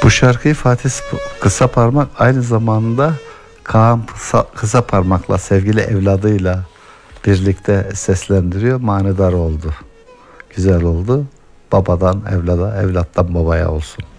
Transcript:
Bu şarkıyı Fatih Kısaparmak aynı zamanda Kaan Kısaparmak'la, sevgili evladıyla birlikte seslendiriyor. Manidar oldu. Güzel oldu. Babadan evlada, evlattan babaya olsun.